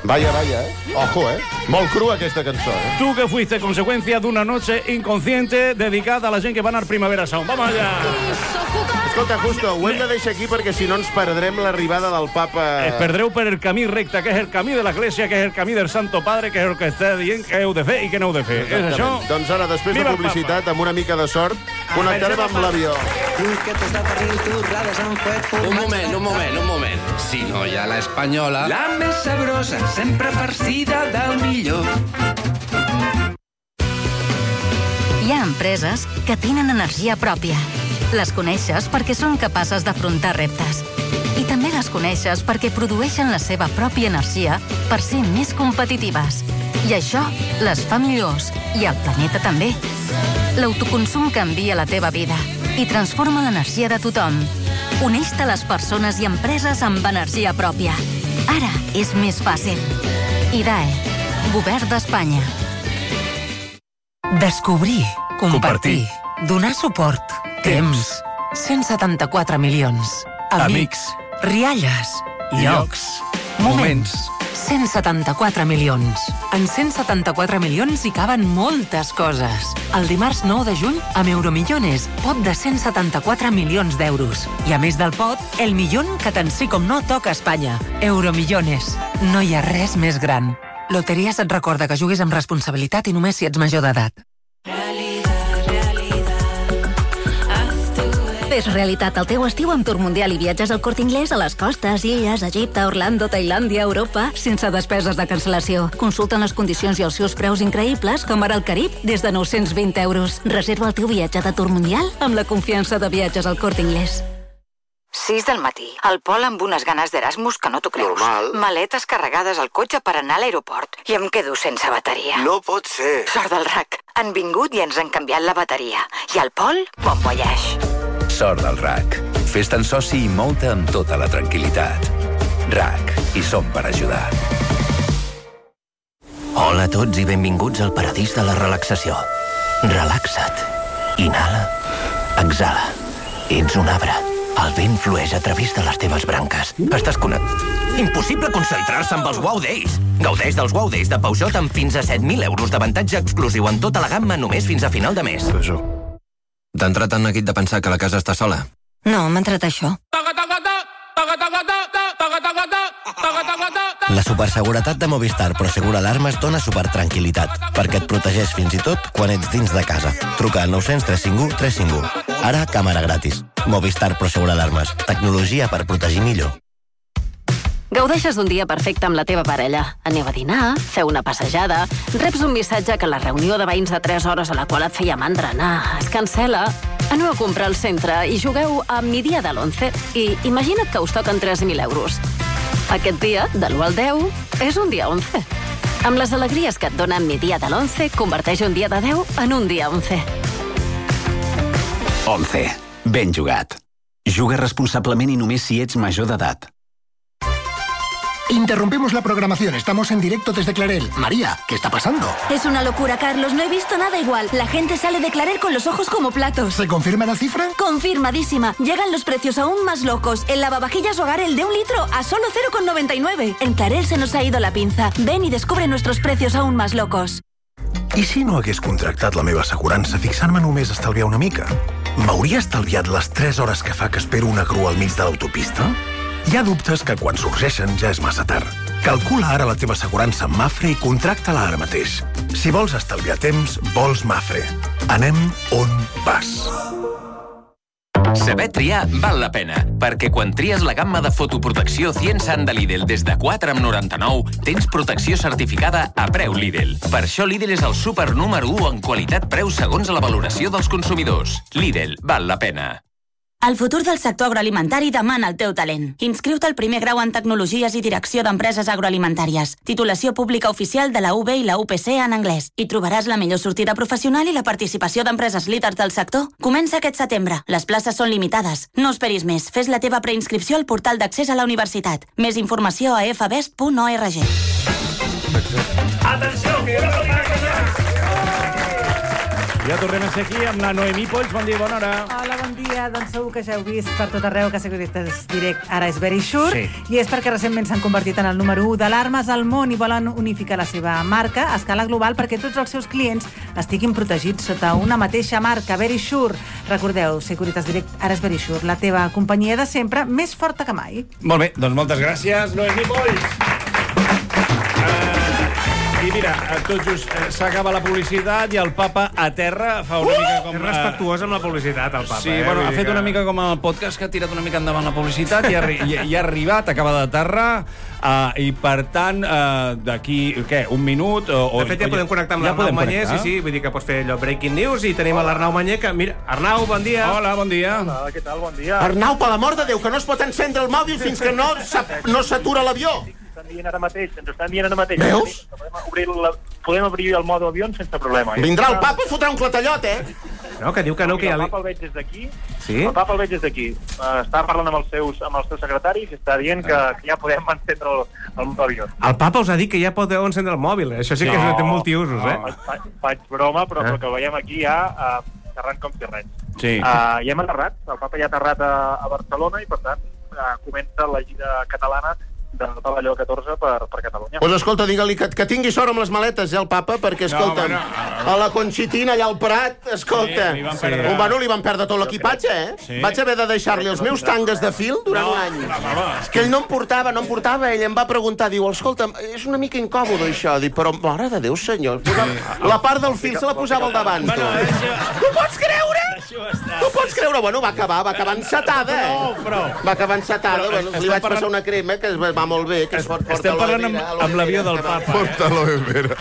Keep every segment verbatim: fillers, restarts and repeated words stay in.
Vaya, vaya, eh? Ojo, eh? Molt crua aquesta cançó, eh? Tú que fuiste consecuencia de una noche inconsciente dedicada a la gent que va anar Primavera Sound. Vamos allá. Escolta, Justo, ho hem de deixar aquí perquè si no ens perdrem l'arribada del papa... Es perdreu per el camí recte, que és el camí de l'Església, que és el camí del Santo Padre, que és el que està dient que heu de fer i que no heu de fer. És això? Doncs ara, després de publicitat, amb una mica de sort, connectarem amb l'avió. Un moment, un moment, un moment. Si no hi ha l'espanyola... La més sabrosa, sempre farcida del millor. Hi ha empreses que tenen energia pròpia. Les coneixes perquè són capaces d'afrontar reptes. I també les coneixes perquè produeixen la seva pròpia energia per ser més competitives. I això les fa millors. I el planeta també. L'autoconsum canvia la teva vida i transforma l'energia de tothom. Uneix-te a les persones i empreses amb energia pròpia. Ara és més fàcil. I D A E, Govern d'Espanya. Descobrir, compartir, donar suport, temps, cent setanta-quatre milions, amics, rialles, llocs, moments, cent setanta-quatre milions. En cent setanta-quatre milions hi caben moltes coses. El dimarts nou de juny, amb Euromillones, pot de cent setanta-quatre milions d'euros. I a més del pot, el millón que tant sí com no toca a Espanya. Euromillones. No hi ha res més gran. Loteries et recorda que juguis amb responsabilitat i només si ets major d'edat. Fes realitat el teu estiu amb Tour Mundial i viatges al Corte Inglés a les costes, illes, Egipte, Orlando, Tailàndia, Europa, sense despeses de cancel·lació. Consulta les condicions i els seus preus increïbles, com ara el Carib, des de nou-cents vint euros. Reserva el teu viatge de Tour Mundial amb la confiança de viatges al Corte Inglés. sis del matí. El Pol amb unes ganes d'Erasmus que no t'ho creus. Normal. Maletes carregades al cotxe per anar a l'aeroport. I em quedo sense bateria. No pot ser. Sort del R A C. Han vingut i ens han canviat la bateria. I el Pol, bon voyage. Sort del R A C. Fes-te'n soci i mou-te amb tota la tranquil·litat. R A C. Hi som per ajudar. Hola a tots i benvinguts al paradís de la relaxació. Relaxa't. Inhala. Exhala. Ets un arbre. El vent flueix a través de les teves branques. Estàs connectat. Impossible concentrar-se amb els Wow Days. Gaudeix dels Wow Days de Peugeot amb fins a set mil euros d'avantatge exclusiu en tota la gamma només fins a final de mes. T'ha entrat en neguit de pensar que la casa està sola? No, m'ha entrat això. La superseguretat de Movistar Prosegur Alarmes dona supertranquil·litat, perquè et protegeix fins i tot quan ets dins de casa. Truca al nou cents tres cinc u tres cinc u. Ara, càmera gratis. Movistar Prosegur Alarmes. Tecnologia per protegir millor. Gaudeixes d'un dia perfecte amb la teva parella. Aneu a dinar, feu una passejada, reps un missatge que la reunió de veïns de tres hores a la qual et feia mandra anar es cancel·la, aneu a comprar al centre i jugueu a Mi dia de l'onze i imagina't que us toquen tres mil euros. Aquest dia, de l'u al deu, és un dia onze. Amb les alegries que et dona Mi dia de l'onze, converteix un dia de deu en un dia onze. onze. Ben jugat. Juga responsablement i només si ets major d'edat. Interrumpimos la programación. Estamos en directo desde Clarel. María, ¿qué está pasando? Es una locura, Carlos. No he visto nada igual. La gente sale de Clarel con los ojos como platos. ¿Se confirma la cifra? Confirmadísima. Llegan los precios aún más locos. El lavavajillas Hogar, el de un litro, a solo cero coma noventa y nueve. En Clarel se nos ha ido la pinza. Ven y descubre nuestros precios aún más locos. I si no hagués contractat la meva assegurança fixant-me només a estalviar una mica? M'hauria estalviat les tres hores que fa que espero una grua al mig de l'autopista? Hi ha dubtes que quan sorgeixen ja és massa tard. Calcula ara la teva assegurança amb Mafre i contracta-la ara mateix. Si vols estalviar temps, vols Mafre. Anem on vas. Saber triar val la pena, perquè quan tries la gamma de fotoprotecció Ciensan de Lidl des de quatre coma noranta-nou, tens protecció certificada a preu Lidl. Per això Lidl és el súper número u en qualitat-preu segons la valoració dels consumidors. Lidl val la pena. El futur del sector agroalimentari demana el teu talent. Inscriu-te al primer grau en Tecnologies i Direcció d'Empreses Agroalimentàries. Titulació pública oficial de la U B i la U P C en anglès. Hi trobaràs la millor sortida professional i la participació d'empreses líders del sector. Comença aquest setembre. Les places són limitades. No esperis més. Fes la teva preinscripció al portal d'accés a la universitat. Més informació a f best punt org. Atenció, que Ja tornem a ser aquí amb la Noemí Polls. Bon dia, bona hora. Hola, bon dia. Doncs segur que ja heu vist per tot arreu que Securitas Direct ara és Very Sure. Sí. I és perquè recentment s'han convertit en el número u d'alarmes al món i volen unificar la seva marca a escala global perquè tots els seus clients estiguin protegits sota una mateixa marca, Very Sure. Recordeu, Securitas Direct ara és Very Sure, la teva companyia de sempre, més forta que mai. Molt bé, doncs moltes gràcies, Noemí Polls. I mira, tot just eh, s'acaba la publicitat i el papa a terra fa una uh! mica com... És respectuós amb la publicitat, el papa. Sí, eh? bueno, ha fet que... una mica com el podcast, que ha tirat una mica endavant la publicitat i ha, i, i ha arribat, acaba de terra, uh, i per tant, uh, d'aquí, què, un minut... O, de fet, ja o, podem connectar amb ja l'Arnau Manyer, sí, sí, vull dir que pots fer allò Breaking News i tenim a l'Arnau Manyer que... Mira, Arnau, bon dia. Hola, bon dia. Hola, què tal, bon dia. Arnau, per l'amor de Déu, que no es pot encendre el mòbil fins que no s'atura no l'avió. Estan dient ara mateix, ens estan dient ara mateix. Veus? Podem obrir, la, podem obrir el mode avió sense problema. Vindrà el papa i fotrà un clatallot, eh? No, que diu que no, que ja... El papa el veig des d'aquí. Sí? El papa el veig des d'aquí. Uh, està parlant amb els seus, amb els seus secretaris i està dient que, que ja podem encendre el, el mode avió. El papa us ha dit que ja podeu encendre el mòbil, eh? Això sí que no, té multiusos, eh? No, faig, faig broma, però ah. el que veiem aquí ja... Uh, aterrant com si res. Sí. Uh, ja hem aterrat, el papa ja ha aterrat a, a Barcelona i, per tant, uh, comença la gira catalana del pavelló catorze per, per Catalunya. Pues escolta, digue-li que, que tingui sort amb les maletes, eh, el papa, perquè, escolta, no, no, a la Conxitina, allà al Prat, escolta, sí, li van perdre... un bueno, li van perdre tot l'equipatge, eh? Sí. Vaig haver de deixar-li els meus tangues de fil durant no, un any. No, no, no. És que ell no em portava, no em portava, ell em va preguntar, diu, escolta, és una mica incòmode això, dic, però, mare de Déu, senyor, la part del fil se la posava al davant, tu. Tu pots creure? Tu pots creure? Bueno, va acabar, va acabar encetada, eh? Va acabar encetada, bueno, li vaig passar una crema que es va molt bé, que es pot portar estem parlant amb, amb l'avió del papa. Porta l'aloe vera.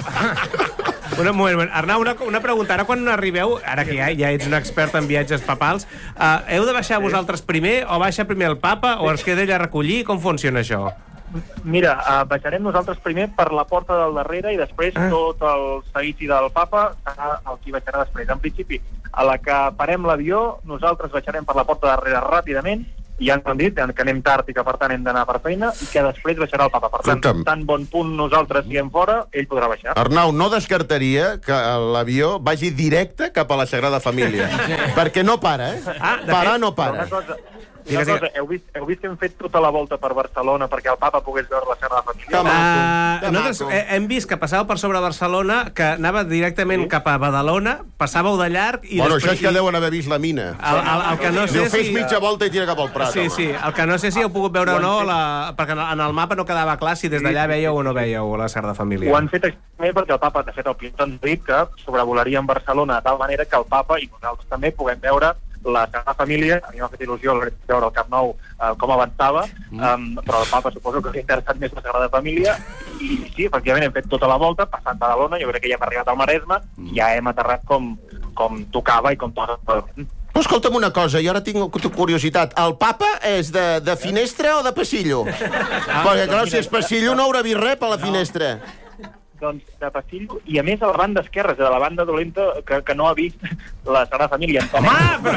Un moment, Arnau, una, una pregunta. Ara quan arribeu, ara que ja, ja ets un expert en viatges papals, uh, heu de baixar vosaltres primer o baixa primer el papa o es queda ella a recollir? Com funciona això? Mira, uh, baixarem nosaltres primer per la porta del darrere i després ah. tot el seguici del papa serà el qui baixarà després. En principi, a la que parem l'avió, nosaltres baixarem per la porta darrere ràpidament i ja ens han dit que anem tard i que per tant hem d'anar per feina i que després baixarà el papa. Per tant, Escolta'm. tan bon punt nosaltres siguem fora, ell podrà baixar. Arnau, no descartaria que l'avió vagi directe cap a la Sagrada Família. Perquè no para, eh? Ah, Parar fet, no para. Una cosa, una cosa heu, vist, heu vist que hem fet tota la volta per Barcelona perquè el papa pogués veure la Sagrada Família? Uh, nosaltres hem vist que passàveu per sobre Barcelona, que anava directament sí? cap a Badalona, passàveu de llarg i bueno, després... això és que deuen haver vist la mina. El, el, el que no sé Diu, si... fes mitja volta i tira cap al Prat. Sí, home. sí, el que no sé si heu pogut veure o no, la... perquè en el mapa no quedava clar si des d'allà veieu o no veieu la Sagrada Família. Ho han fet extremament perquè el papa, de fet, el pilot ens ha dit que sobrevolaríem Barcelona de tal manera que el papa i nosaltres també puguem veure la Sagrada Família. A mi m'ha fet il·lusió veure el Camp Nou uh, com avançava, um, però el papa suposo que s'ha interessat més la Sagrada Família i sí, efectivament hem fet tota la volta passant Badalona, jo crec que ja hem arribat al Maresme i ja hem aterrat com, com tocava i com toca. Escolta'm una cosa, i ara tinc curiositat. El papa és de, de finestra o de passillo? Ah, perquè, clar, si és passillo no haurà vist res per la finestra. Doncs de passillo, i a més a la banda esquerra, de la banda dolenta que, que no ha vist la Sagrada Família. Home, però...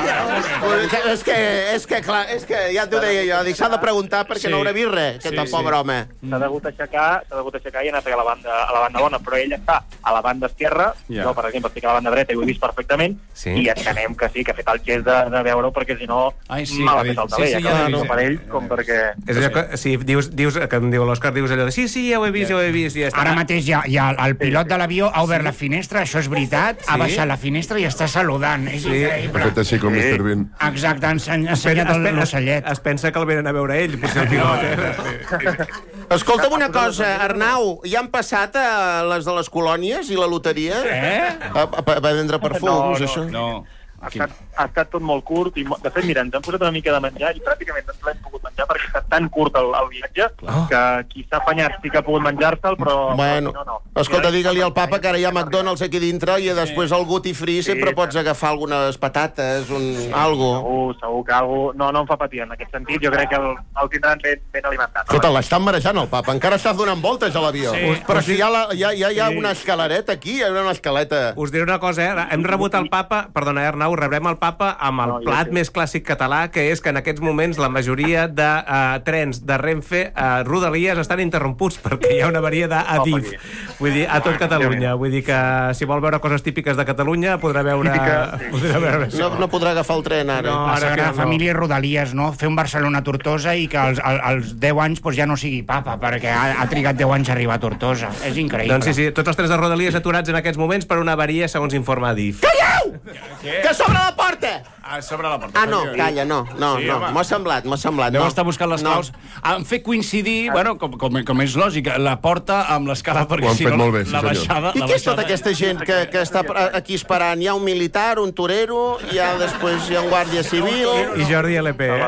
és que, és que, clar, és que ja t'ho deia jo, dic, s'ha de preguntar perquè sí. no haurà vist res, que sí, tal pobre sí. home. S'ha degut aixecar, s'ha degut aixecar i anar a la banda, a la banda bona, però ell està a la banda esquerra, yeah. jo, per exemple, estic a la banda dreta i ho he vist perfectament, sí. i entenem que sí, que ha fet el gest de, de veure-ho, perquè si no, sí, mal ha fet el taler, sí, sí, ja ja no per ell, com perquè... És allò que, si dius, dius, que em diu l'Òscar, dius allò de sí, sí, ja ho he vist, ja ho he vist, ja està. Ara mateix ja, ja el pilot de l'avió ha obert sí. la finestra, això és veritat, sí. ha baixat la finestra i està saludant. És sí. increïble. Ha fet així com sí. mister Bean. Exacte, ha ensenyat l'ocellet. Es pensa que el venen a veure ell, potser el pilot. Eh? Escolta'm una cosa, Arnau, ja han passat a les de les colònies i la loteria? Eh? A, a, a vendre perfums, no, no, això? No, ha estat, ha estat tot molt curt i, de fet, mira, ens han posat una mica de menjar i pràcticament ens l'hem pogut menjar perquè ha estat tan curt el, el viatge oh. que qui s'ha afanyat sí que ha pogut menjar-se'l, però bueno, no, no. Escolta, digue-li al papa que ara hi ha McDonald's aquí dintre i després al Guti Free sí, sempre sí, pots agafar algunes patates, un... Sí, algo. Segur, segur que algo... No, no em fa patir en aquest sentit, jo crec que el, el tindran ben, ben alimentat. Escolta, l'estan marejant el papa, encara estàs donant voltes a l'avió. Sí. Però si hi ha, la, hi ha, hi ha, hi ha una escalareta aquí, hi ha una escaleta. Us diré una cosa, eh? Hem rebut el papa, perdona, eh, Arnau, Arnau, rebrem el papa amb el plat més clàssic català, que és que en aquests moments la majoria de uh, trens de Renfe a uh, Rodalies estan interromputs perquè hi ha una avaria d'Adif. Vull dir, a tot Catalunya. Vull dir que si vol veure coses típiques de Catalunya podrà veure... Podrà veure no, no podrà agafar el tren ara. No, la Sagrada no. Família i Rodalies, no? Fer un Barcelona-Tortosa i que als, als deu anys pues, ja no sigui papa, perquè ha, ha trigat deu anys a arribar a Tortosa. És increïble. Doncs sí, sí, tots els trens de Rodalies aturats en aquests moments per una avaria, segons informa Adif. Calleu! Què? Que s'obre la porta! Ah, s'obre la porta. Ah, no, calla, no, no, sí, no. M'ha semblat, m'ha semblat. Deu no. estar buscant les claus. No. Han fet coincidir, bueno, com, com, com és lògic, la porta amb l'escala, perquè si no, bé, sí, la baixada... I què és tota aquesta gent que, que està aquí esperant? Hi ha un militar, un torero, hi ha després hi ha un guàrdia civil... I Jordi L P.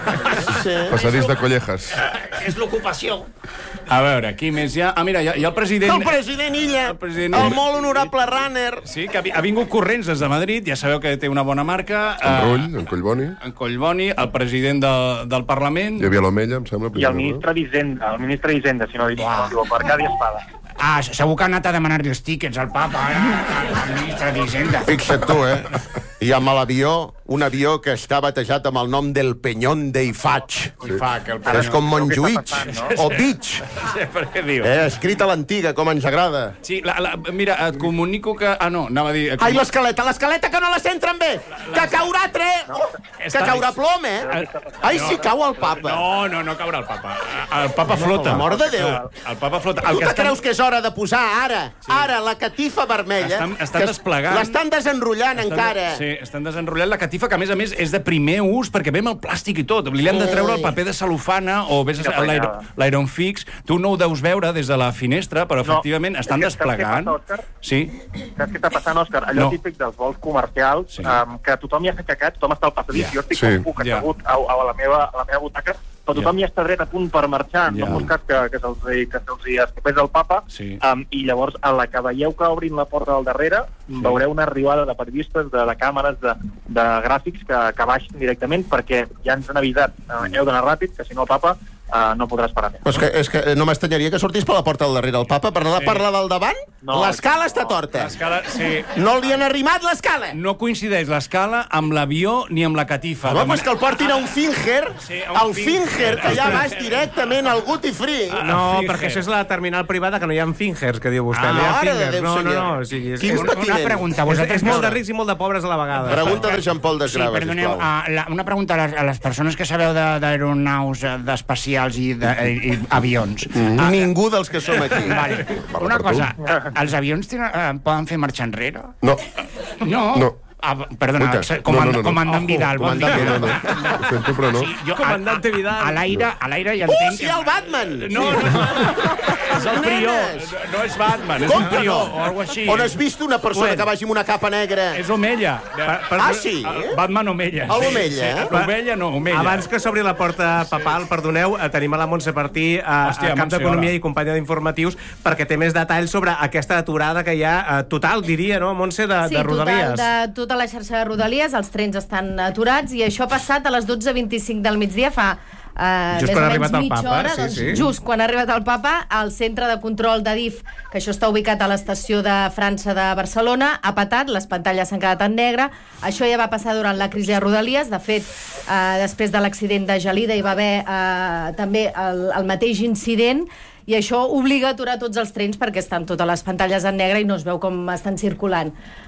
Sí. Passadís de collejas. És l'ocupació. A veure, qui més hi ha? Ah, mira, hi ha, hi ha el president... El president Illa, el, president... el molt honorable runner. Sí, que ha, ha vingut corrents des de Madrid, ja sabeu que té una bona marca. En Rull, en Collboni. En Collboni, el president de, del Parlament. Hi havia l'Omella, em sembla. I el ministre d'Hisenda, el ministre d'Hisenda, si no dic, per Arcadi Espada. Ah, segur que ha anat a demanar-li els tíquets al papa, eh? Al ministre d'Hisenda. Fixa't tu, eh? I amb l'avió, un avió que està batejat amb el nom del Peñón de Ifaig. Sí. El és com Montjuïc, no? O Beach. Sí, per què diu? Eh, escrit a l'antiga, com ens agrada. Sí, la, la, mira, et comunico que... Ah, no, anava a dir... Ai, l'escaleta, l'escaleta que no la centren bé! Que caurà tre... Que caurà plom, eh? Ai, si cau el papa. No, no, no caurà el papa. El papa flota. Mort de Déu. El papa flota. Tu te creus que és hora de posar ara, ara, la catifa vermella? Estan, estan desplegant... L'estan desenrotllant encara. Sí, estan desenrotllant la catifa, que a més a més és de primer ús, perquè ve amb el plàstic i tot. Li han de treure el paper de cel·lofana o vés a l'Iron Fix. Tu no ho deus veure des de la finestra, però efectivament estan desplegant. Sí. Saps què està passant, Òscar? Allò típic dels vols comercials, que tothom ja s'ha cacat, tothom està al passadís, jo estic com puc assegut a la meva butaca, però tothom ja està dret a punt per marxar, no buscat que se'ls hi escapés el papa, i llavors, a la que veieu que obrin la porta del darrere, veureu una arribada de periodistes, de càmeres, de gràfics que baixen directament, perquè ja ens han avisat, heu d'anar ràpid, que si no el papa Uh, no podrà esperar més. Però és que, és que no m'estanyaria que sortís per la porta del darrere el papa per anar sí. a parlar del davant? No, l'escala està torta. L'escala, sí. No li han arrimat l'escala. No coincideix l'escala amb l'avió ni amb la catifa. Home, doncs que el portin a un Finger, sí, el Finger, que ja baix directament al Guti Free. No, perquè això és la terminal privada, que no hi ha Fingers, que diu vostè. Ah, no hi ha ara de Déu, no, no, no, o sigui, és, és una pregunta. És, és molt de rics i molt de pobres a la vegada. Pregunta de Jean-Paul de Grava, sí, perdoneu, uh, una pregunta a les, a les persones que sabeu d'aeronaus, d'espacials i de, i avions. Mm. Ah, ningú dels que som aquí. Vale. Una cosa, els avions tenen, eh, poden fer marxa enrere? No. No? No. Ah, perdona, comand no, no, no. comandant Vidal. Oh, comandant Vidal, no, no. Ho sento, però no. Sí, jo, comandante a, Vidal. A l'aire, a l'aire ja entenc... Uh, sí, el Batman! No, no, no. És el prior. No és Batman, és com un prior, no? o alguna així. On has vist una persona bueno. que vagi amb una capa negra? És Omella. Per, per, ah, sí? Batman Omella. El Omella, eh? Sí, Omella no, Omella. Abans que s'obri la porta papal, perdoneu, tenim a la Montse Martí, a, Hòstia, a cap d'Economia i companya d'informatius, perquè té més detalls sobre aquesta aturada que hi ha total, diria, no, Montse, de, sí, de Rodalies. Sí, total, de tota la xarxa de Rodalies. Els trens estan aturats i això ha passat a les dotze vint-i-cinc del migdia fa uh, just quan ha arribat el papa, hora, sí, doncs, sí. Just quan ha arribat el papa, al centre de control d'Adif, que això està ubicat a l'estació de França de Barcelona, ha patat, les pantalles s'han quedat en negre. Això ja va passar durant la crisi de Rodalies. De fet, uh, després de l'accident de Gelida hi va haver uh, també el, el mateix incident, i això obliga a aturar tots els trens perquè estan totes les pantalles en negre i no es veu com estan circulant.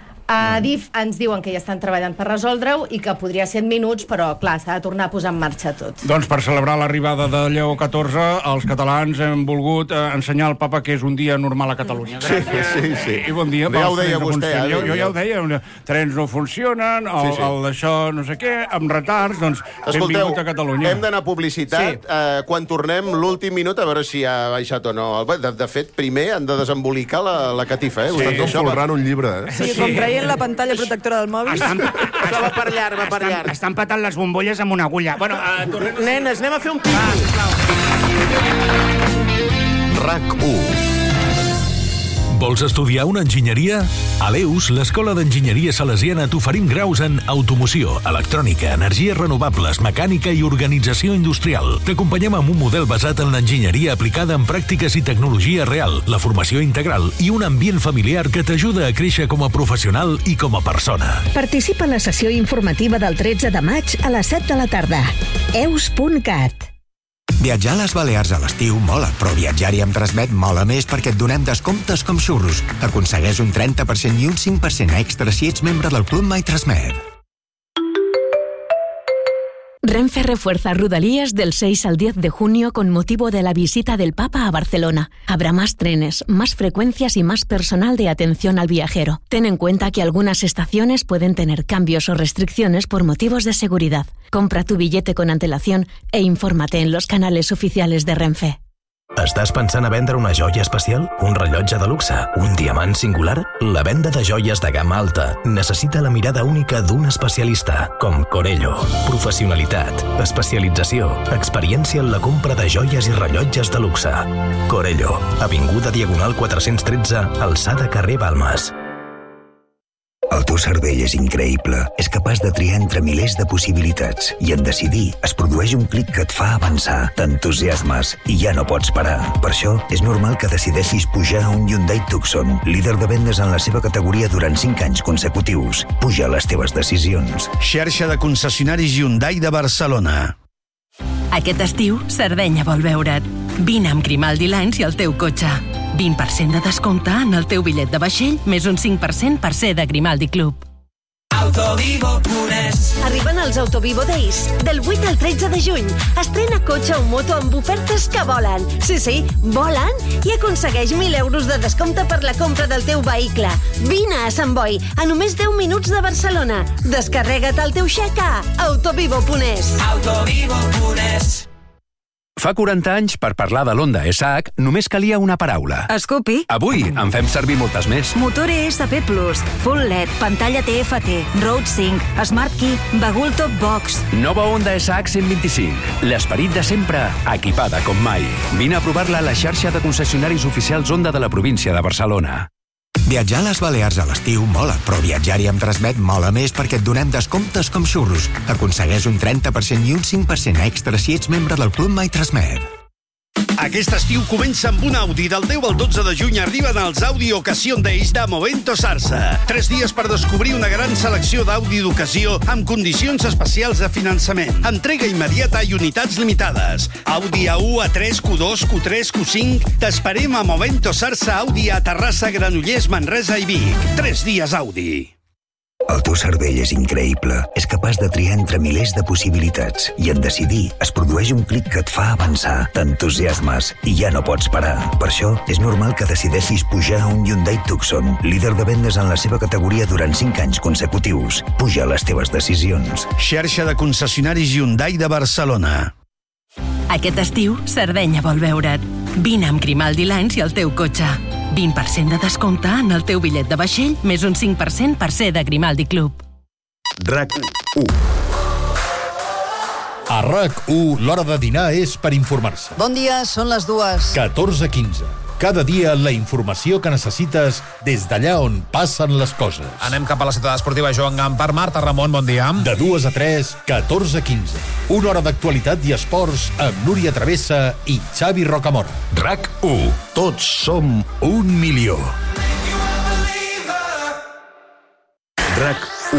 A Adif ens diuen que ja estan treballant per resoldre-ho i que podria ser en minuts, però clar, s'ha de tornar a posar en marxa tot. Doncs per celebrar l'arribada de Lleó catorze, els catalans hem volgut eh, ensenyar al papa que és un dia normal a Catalunya. Sí, sí, sí. I bon dia. Ja ho deia vostè. Eh? Jo, jo ja ho deia, trens no funcionen, el, sí, sí. el d'això no sé què, amb retards, doncs escolteu, benvingut a Catalunya. Hem d'anar a publicitat. Sí. Eh, quan tornem l'últim minut, a veure si ha baixat o no. De, de fet, primer han de desembolicar la, la catifa. Eh? Sí, estan folrant un llibre. Eh? Sí, com traient la pantalla protectora del mòbil. Estan, estan, va per llarg, va per llarg. Estan, estan patant les bombolles amb una agulla. Bueno, uh, tornem... Nenes, anem a fer un pico. RAC u. Vols estudiar una enginyeria? A l'E U S, l'Escola d'Enginyeria Salesiana, t'oferim graus en automoció, electrònica, energies renovables, mecànica i organització industrial. T'acompanyem amb un model basat en l'enginyeria aplicada en pràctiques i tecnologia real, la formació integral i un ambient familiar que t'ajuda a créixer com a professional i com a persona. Participa en la sessió informativa del tretze de maig a les set de la tarda. e u s punt cat. Viatjar a les Balears a l'estiu mola, però viatjar-hi amb Transmet mola més perquè et donem descomptes com xurros. Aconsegueix un trenta per cent i un cinc per cent extra si ets membre del Club My Transmet. Renfe refuerza Rodalías del seis al diez de junio con motivo de la visita del Papa a Barcelona. Habrá más trenes, más frecuencias y más personal de atención al viajero. Ten en cuenta que algunas estaciones pueden tener cambios o restricciones por motivos de seguridad. Compra tu billete con antelación e infórmate en los canales oficiales de Renfe. Estàs pensant a vendre una joia especial? Un rellotge de luxe? Un diamant singular? La venda de joies de gamma alta necessita la mirada única d'un especialista, com Corello. Professionalitat, especialització, experiència en la compra de joies i rellotges de luxe. Corello, avinguda Diagonal quatre-cents tretze, alçada carrer Balmes. El teu cervell és increïble. És capaç de triar entre milers de possibilitats i en decidir es produeix un clic que et fa avançar. T'entusiasmes i ja no pots parar. Per això és normal que decideixis pujar a un Hyundai Tucson, líder de vendes en la seva categoria durant cinc anys consecutius. Puja les teves decisions. Xarxa de concessionaris Hyundai de Barcelona. Aquest estiu, Sardenya vol veure't. Vine amb Grimaldi Lines i el teu cotxe. vint per cent de descompte en el teu bitllet de vaixell, més un cinc per cent per ser de Grimaldi Club. Autovivo Punes. Arriben els Autovivo Days, del vuit al tretze de juny. Estrena cotxe o moto amb ofertes que volen. Sí, sí, volen i aconsegueix mil euros de descompte per la compra del teu vehicle. Vine a Sant Boi, a només deu minuts de Barcelona. Descarrega't el teu xec a Autovivo Punes. Autovivo Punes. Fa quaranta anys, per parlar de l'Honda S H, només calia una paraula. Scoopy. Avui en fem servir moltes més. Motor E S P Plus, Full L E D, pantalla T F T, Road Sync, Smart Key, bagul Top Box. Nova Honda S H cent vint-i-cinc. L'esperit de sempre, equipada com mai. Vine a provar-la a la xarxa de concessionaris oficials Honda de la província de Barcelona. Viatjar a les Balears a l'estiu mola, però viatjar-hi amb Transmet mola més perquè et donem descomptes com xurros. Aconsegueix un trenta per cent i un cinc per cent extra si ets membre del Club My Transmet. Aquest estiu comença amb un Audi. Del deu al dotze de juny arriben els Audi Occasion Days de Movento Sarsa. Tres dies per descobrir una gran selecció d'Audi d'ocasió amb condicions especials de finançament. Entrega immediata i unitats limitades. Audi A u, A tres, Q dos, Q tres, Q cinc. T'esperem a Movento Sarsa Audi a Terrassa, Granollers, Manresa i Vic. Tres dies Audi. El teu cervell és increïble. És capaç de triar entre milers de possibilitats i en decidir es produeix un clic que et fa avançar. T'entusiasmes i ja no pots parar. Per això és normal que decideixis pujar a un Hyundai Tucson, líder de vendes en la seva categoria durant cinc anys consecutius. Puja les teves decisions. Xarxa de concessionaris Hyundai de Barcelona. Aquest estiu, Sardenya vol veure't. Vine amb Grimaldi Lines i el teu cotxe. vint per cent de descompte en el teu bitllet de vaixell, més un cinc per cent per ser de Grimaldi Club. RAC u. A RAC u, l'hora de dinar és per informar-se. Bon dia, són les dues. catorze quinze. Cada dia la informació que necessites des d'allà on passen les coses. Anem cap a la ciutat esportiva Joan Gampar. Marta Ramon, bon dia. De dues a tres, catorze quinze. Una hora d'actualitat i esports amb Núria Travessa i Xavi Rocamora. RAC u. Tots som un milió. RAC u.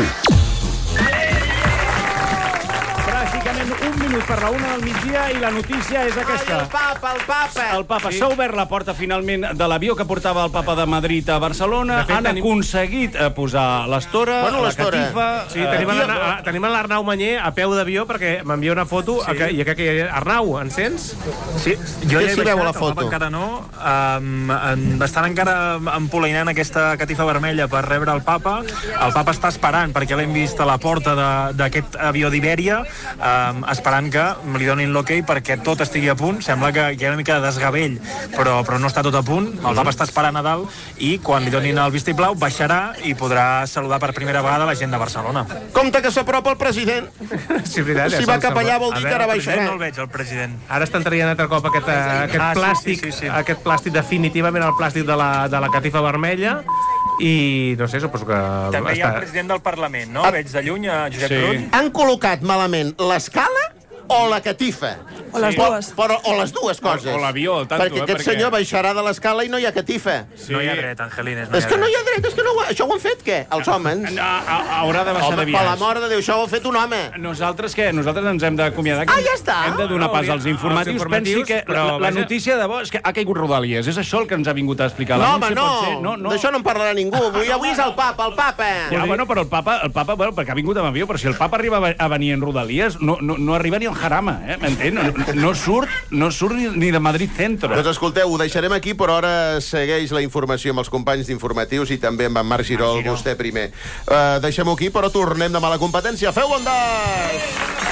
Un minut per la una del migdia i la notícia és aquesta. Ai, el papa, el papa. El papa. S'ha obert la porta finalment de l'avió que portava el papa de Madrid a Barcelona. De fet, Han tenim... aconseguit posar l'estora, bueno, la catifa... Sí, tenim, uh, tenim l'Arnau Manyer a peu d'avió perquè m'envia una foto sí. que, i que, que Arnau, en sents? Sí, jo ja he veu la baixat, foto? el papa encara no. Um, en, estan encara empolainant aquesta catifa vermella per rebre el papa. El papa està esperant, perquè l'hem vist a la porta d'aquest avió d'Ibèria, um, esperant que que li donin l'ok perquè tot estigui a punt. Sembla que hi ha una mica de desgavell, però, però no està tot a punt. El papa està esperant a dalt i quan li donin el vistiplau baixarà i podrà saludar per primera vegada la gent de Barcelona. Compte que s'apropa el president. Sí, veritat, si va cap allà vol dir que ara baixarà. No el veig, el president. Ara estan traient altre cop aquest, aquest ah, plàstic, sí, sí, sí, sí. aquest plàstic definitivament el plàstic de la, de la catifa vermella. I no sé, suposo que... També hi ha el president del Parlament, no? Veig de lluny a Josep sí. Rull. Han col·locat malament l'escala o la catifa? O les sí. dues. Però, o les dues coses. O, o l'avió, tanto, perquè aquest eh, perquè... senyor baixarà de l'escala i no hi ha catifa. Sí. No hi ha dret, Angelines. No és que no hi ha dret, és que no ho ha... Això ho han fet, què? Els homes? No, haurà de baixar home, de viatge. Per la mort de Déu, això ho ha fet un home. Nosaltres què? Nosaltres ens hem d'acomiadar. Ah, ja està. Hem de donar pas als informatius. informatius Pensi que però, la, la notícia de bo és que ha caigut Rodalies. És això el que ens ha vingut a explicar. No, home, no. no, no. D'això no en parlarà ningú. Avui, avui és el papa, el papa. Ja, bueno, però el papa, el papa, bueno, perquè ha vingut amb avió, però si el papa arriba a venir en Rodalies, no, no, no arriba ni al Jarama, eh? M'entén? No, no surt, no surt ni, ni de Madrid Centro. Doncs escolteu, ho deixarem aquí, però ara segueix la informació amb els companys d'informatius i també amb en Marc Girol, Girol. Vostè primer. Uh, Deixem-ho aquí, però tornem demà a la competència. Feu bon des!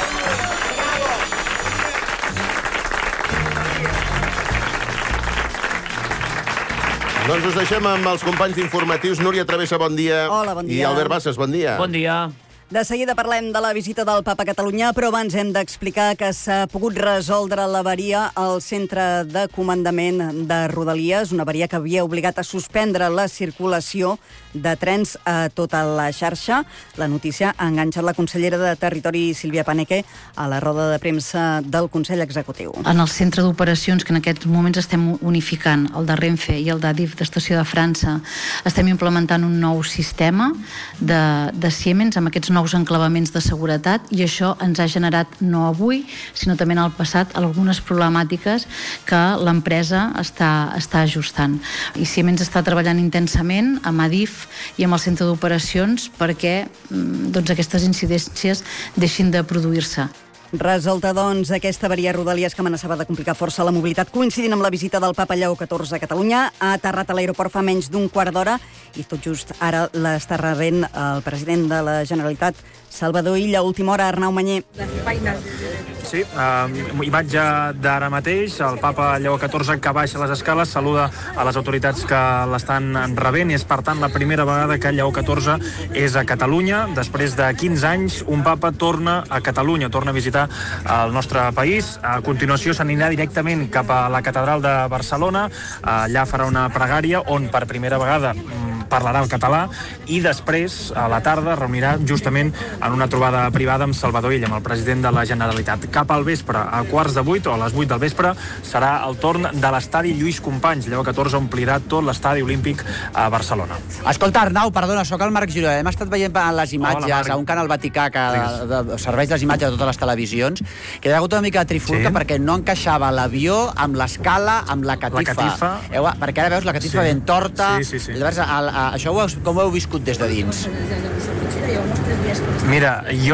Doncs us deixem amb els companys d'informatius. Núria Travessa, bon dia. Hola, bon dia. I Albert Bassas, bon dia. Bon dia. De seguida parlem de la visita del Papa a Catalunya, però abans hem d'explicar que s'ha pogut resoldre l'avaria al centre de comandament de Rodalies, una avaria que havia obligat a suspendre la circulació de trens a tota la xarxa. La notícia ha enganxat la consellera de Territori, Sílvia Paneque, a la roda de premsa del Consell Executiu. En el centre d'operacions, que en aquests moments estem unificant, el de Renfe i el d'Adif d'Estació de França, estem implementant un nou sistema de, de Siemens amb aquests nous enclavaments de seguretat, i això ens ha generat no avui, sinó també en el passat algunes problemàtiques que l'empresa està, està ajustant. I Siemens està treballant intensament amb Adif i amb el centre d'operacions perquè doncs, aquestes incidències deixin de produir-se. Resolta, doncs, aquesta avaria a Rodalies que amenaçava de complicar força la mobilitat, coincidint amb la visita del Papa Lleó catorze a Catalunya. Ha aterrat a l'aeroport fa menys d'un quart d'hora i tot just ara l'està rebent el president de la Generalitat, Salvador Illa. Última hora, Arnau Manyer. Sí, uh, imatge d'ara mateix, el papa Lleó catorze que baixa les escales, saluda a les autoritats que l'estan rebent, i és per tant la primera vegada que Lleó catorze és a Catalunya. Després de quinze anys, un papa torna a Catalunya, torna a visitar el nostre país. A continuació s'anirà directament cap a la catedral de Barcelona, allà farà una pregària on per primera vegada parlarà el català, i després, a la tarda, reunirà justament en una trobada privada amb Salvador Illa, amb el president de la Generalitat. Cap al vespre, a quarts de vuit o a les vuit del vespre, serà el torn de l'estadi Lluís Companys. Lleó catorze omplirà tot l'estadi olímpic a Barcelona. Escolta, Arnau, perdona, sóc el Marc Giró. Hem estat veient les imatges Hola, a un canal Vaticà que de, de, serveix les imatges de totes les televisions, que hi ha hagut una mica de trifulca sí. perquè no encaixava l'avió amb l'escala, amb la catifa. La catifa. Heu, perquè ara veus la catifa sí. ben torta. Sí, sí, sí. Llavors, a, a, això ho heu, com ho heu viscut des de dins? Mira, jo